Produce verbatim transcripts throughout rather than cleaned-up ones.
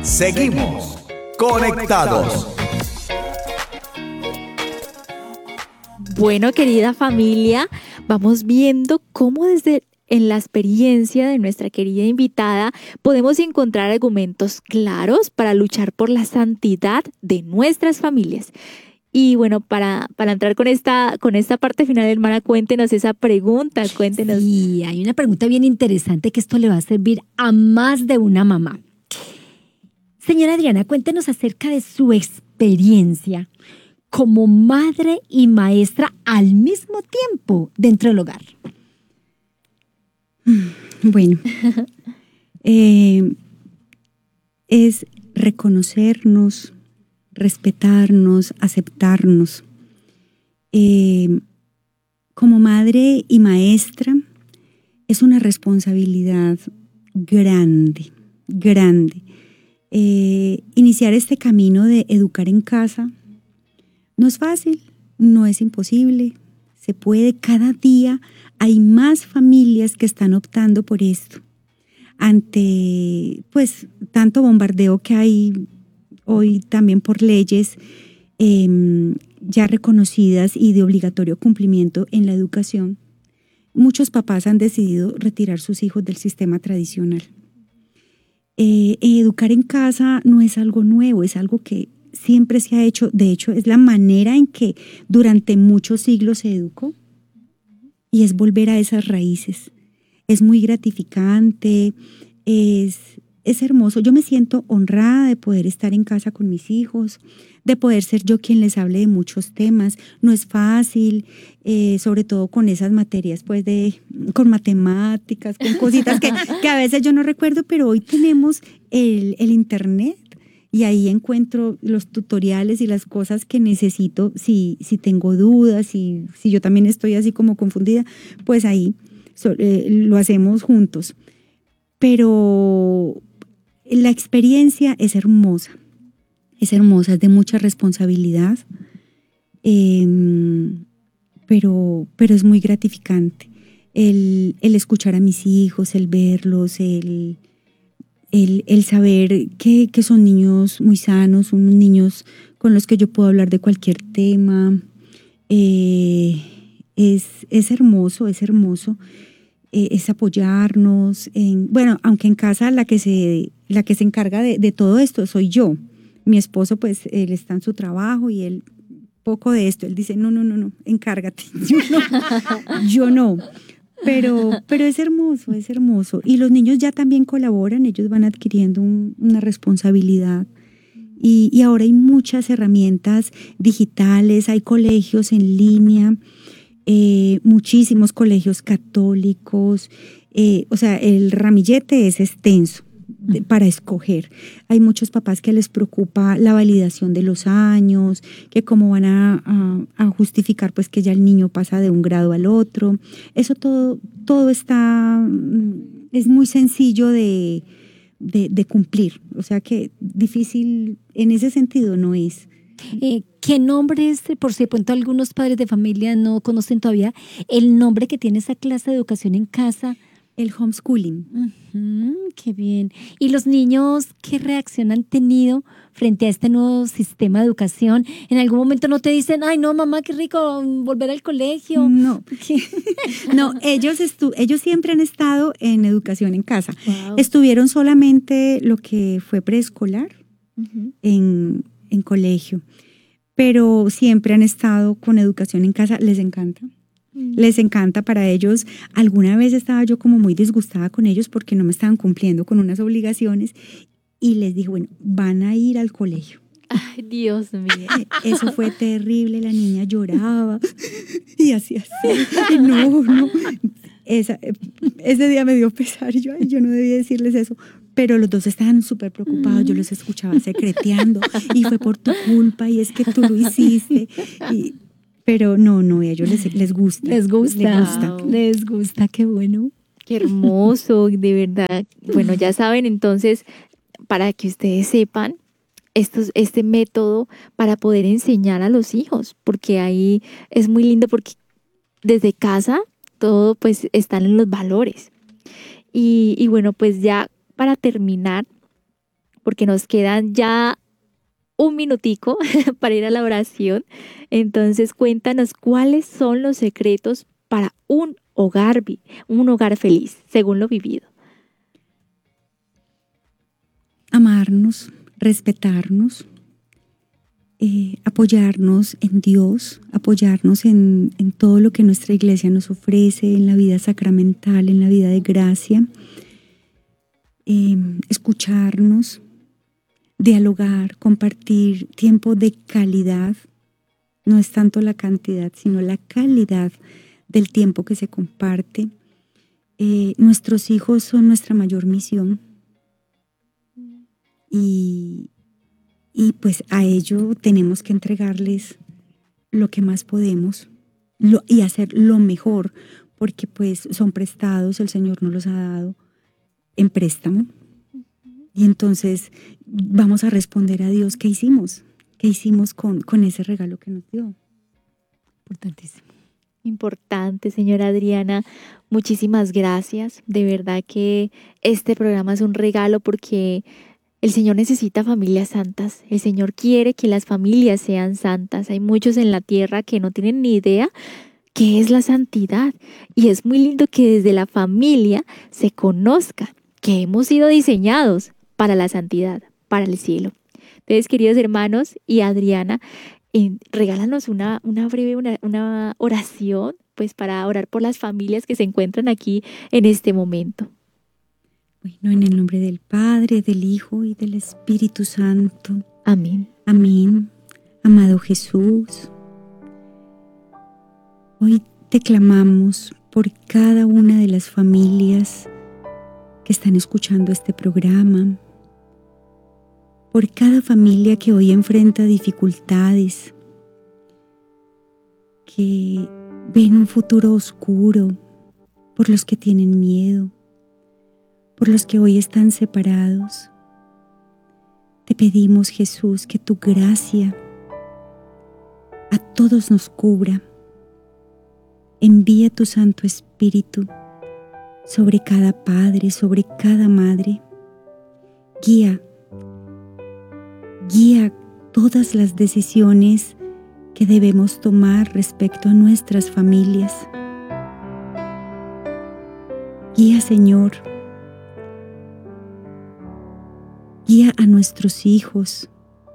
Seguimos conectados. Bueno, querida familia, vamos viendo cómo desde en la experiencia de nuestra querida invitada podemos encontrar argumentos claros para luchar por la santidad de nuestras familias. Y bueno, para, para entrar con esta, con esta parte final, hermana, cuéntenos esa pregunta, cuéntenos. Sí, hay una pregunta bien interesante que esto le va a servir a más de una mamá. Señora Adriana, cuéntenos acerca de su experiencia como madre y maestra al mismo tiempo dentro del hogar. Bueno, eh, es reconocernos, respetarnos, aceptarnos. Eh, como madre y maestra es una responsabilidad grande, grande. Eh, iniciar este camino de educar en casa no es fácil, no es imposible, se puede. Cada día hay más familias que están optando por esto. Ante, pues, tanto bombardeo que hay hoy también por leyes eh, ya reconocidas y de obligatorio cumplimiento en la educación, muchos papás han decidido retirar sus hijos del sistema tradicional. Eh, educar en casa no es algo nuevo, es algo que siempre se ha hecho. De hecho, es la manera en que durante muchos siglos se educó y es volver a esas raíces. Es muy gratificante, es, es hermoso. Yo me siento honrada de poder estar en casa con mis hijos, de poder ser yo quien les hable de muchos temas. No es fácil, eh, sobre todo con esas materias, pues, de, con matemáticas, con cositas que, que a veces yo no recuerdo, pero hoy tenemos el, el internet y ahí encuentro los tutoriales y las cosas que necesito. Si, si tengo dudas, si, si yo también estoy así como confundida, pues ahí so, eh, lo hacemos juntos. Pero la experiencia es hermosa. Es hermosa, es de mucha responsabilidad, eh, pero, pero es muy gratificante. El, el escuchar a mis hijos, el verlos, el, el, el saber que, que son niños muy sanos, unos niños con los que yo puedo hablar de cualquier tema. Eh, es, es hermoso, es hermoso. Eh, es apoyarnos. En, bueno, aunque en casa la que se, la que se encarga de, de todo esto soy yo. Mi esposo, pues, él está en su trabajo y él, poco de esto, él dice, no, no, no, no, encárgate. Yo no, yo no. Pero, pero es hermoso, es hermoso. Y los niños ya también colaboran, ellos van adquiriendo un, una responsabilidad. Y, y ahora hay muchas herramientas digitales, hay colegios en línea, eh, muchísimos colegios católicos. Eh, o sea, el ramillete es extenso de, para escoger. Hay muchos papás que les preocupa la validación de los años, que cómo van a, a, a justificar pues que ya el niño pasa de un grado al otro. Eso todo, todo está, es muy sencillo de, de, de cumplir. O sea que difícil en ese sentido no es. Eh, ¿Qué nombre es, por si de pronto algunos padres de familia no conocen todavía, el nombre que tiene esa clase de educación en casa? El homeschooling. Uh-huh, qué bien. ¿Y los niños qué reacción han tenido frente a este nuevo sistema de educación? ¿En algún momento no te dicen, ay, no, mamá, qué rico volver al colegio? No, no, ellos, estu- ellos siempre han estado en educación en casa. Wow. Estuvieron solamente lo que fue preescolar, uh-huh, en, en colegio, pero siempre han estado con educación en casa. Les encanta. Les encanta para ellos. Alguna vez estaba yo como muy disgustada con ellos porque no me estaban cumpliendo con unas obligaciones y les dije, bueno, van a ir al colegio. Ay, Dios mío. Eso fue terrible, la niña lloraba y hacía así. Y no, no. Esa, ese día me dio pesar, yo, ay, yo no debía decirles eso. Pero los dos estaban súper preocupados, yo los escuchaba secreteando y fue por tu culpa y es que tú lo hiciste. Y, pero no, no, a ellos les, les gusta. Les gusta, les gusta. Wow. Les gusta, qué bueno. Qué hermoso, de verdad. Bueno, ya saben, entonces, para que ustedes sepan, estos, este método para poder enseñar a los hijos, porque ahí es muy lindo porque desde casa todo pues están en los valores. Y, y bueno, pues ya para terminar, porque nos quedan ya un minutico para ir a la oración. Entonces, cuéntanos cuáles son los secretos para un hogar, un hogar feliz, según lo vivido. Amarnos, respetarnos, eh, apoyarnos en Dios, apoyarnos en, en todo lo que nuestra iglesia nos ofrece, en la vida sacramental, en la vida de gracia, eh, escucharnos, dialogar, compartir tiempo de calidad. No es tanto la cantidad, sino la calidad del tiempo que se comparte. Eh, nuestros hijos son nuestra mayor misión. Y, y pues a ello tenemos que entregarles lo que más podemos lo, y hacer lo mejor, porque pues son prestados, el Señor nos los ha dado en préstamo. Y entonces vamos a responder a Dios, ¿qué hicimos? ¿Qué hicimos con, con ese regalo que nos dio? Importantísimo. Importante, señora Adriana. Muchísimas gracias. De verdad que este programa es un regalo porque el Señor necesita familias santas. El Señor quiere que las familias sean santas. Hay muchos en la tierra que no tienen ni idea qué es la santidad. Y es muy lindo que desde la familia se conozca que hemos sido diseñados para la santidad, para el cielo. Entonces, queridos hermanos y Adriana, eh, regálanos una, una breve una, una oración pues para orar por las familias que se encuentran aquí en este momento. Bueno, en el nombre del Padre, del Hijo y del Espíritu Santo. Amén. Amén. Amado Jesús, hoy te clamamos por cada una de las familias que están escuchando este programa, por cada familia que hoy enfrenta dificultades, que ven un futuro oscuro, por los que tienen miedo, por los que hoy están separados. Te pedimos, Jesús, que tu gracia a todos nos cubra. Envía tu Santo Espíritu sobre cada padre, sobre cada madre. Guía, guía todas las decisiones que debemos tomar respecto a nuestras familias. Guía, Señor, guía a nuestros hijos.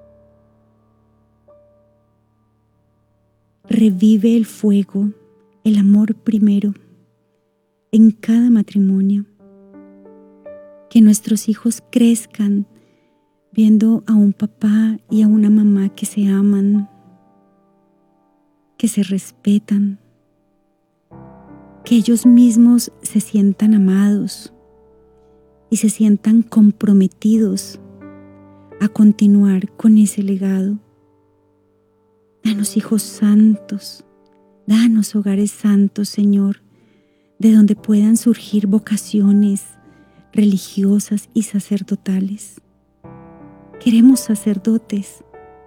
Revive el fuego, el amor primero, en cada matrimonio. Que nuestros hijos crezcan viendo a un papá y a una mamá que se aman, que se respetan, que ellos mismos se sientan amados y se sientan comprometidos a continuar con ese legado. Danos hijos santos, danos hogares santos, Señor, de donde puedan surgir vocaciones religiosas y sacerdotales. Queremos sacerdotes,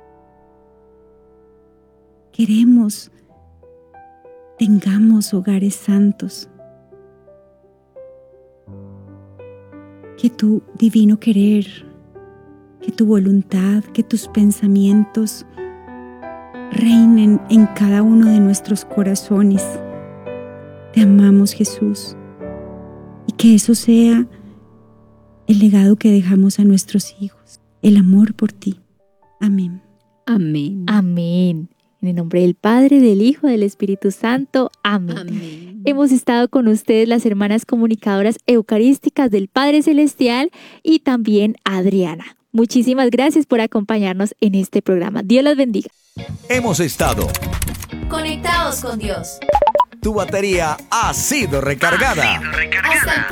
queremos, tengamos hogares santos. Que tu divino querer, que tu voluntad, que tus pensamientos reinen en cada uno de nuestros corazones. Te amamos, Jesús, y que eso sea el legado que dejamos a nuestros hijos, el amor por ti. Amén. Amén. Amén. En el nombre del Padre, del Hijo, del Espíritu Santo. Amén. Amén. Hemos estado con ustedes las hermanas comunicadoras eucarísticas del Padre Celestial y también Adriana. Muchísimas gracias por acompañarnos en este programa. Dios los bendiga. Hemos estado Conectados con Dios. Tu batería ha sido recargada. Hasta el próximo